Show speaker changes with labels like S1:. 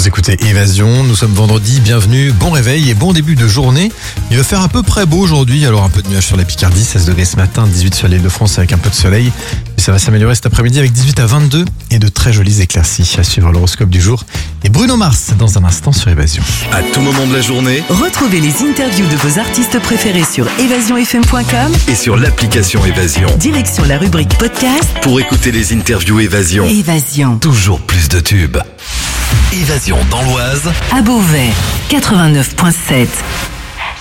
S1: Vous écoutez Évasion, nous sommes vendredi, bienvenue, bon réveil et bon début de journée. Il va faire à peu près beau aujourd'hui, alors un peu de nuages sur la Picardie, 16 degrés ce matin, 18 sur l'île de France avec un peu de soleil. Et ça va s'améliorer cet après-midi avec 18 à 22 et de très jolies éclaircies. À suivre l'horoscope du jour. Et Bruno Mars dans un instant sur Évasion.
S2: À tout moment de la journée
S3: Retrouvez les interviews de vos artistes préférés sur évasionfm.com
S2: et sur l'application Évasion.
S3: direction la rubrique podcast.
S2: Pour écouter les interviews Évasion.
S3: Évasion.
S2: Toujours plus de tubes. Évasion dans l'Oise.
S3: À Beauvais, 89.7.